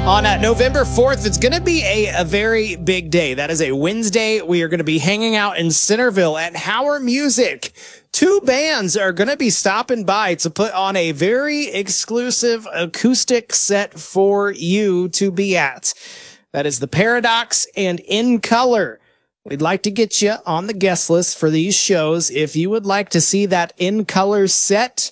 On November 4th, it's going to be a very big day. That is a Wednesday. We are going to be hanging out in Centerville at Hauer Music. Two bands are going to be stopping by to put on a very exclusive acoustic set for you to be at. That is The Paradox and In Color. We'd like to get you on the guest list for these shows. If you would like to see that In Color set,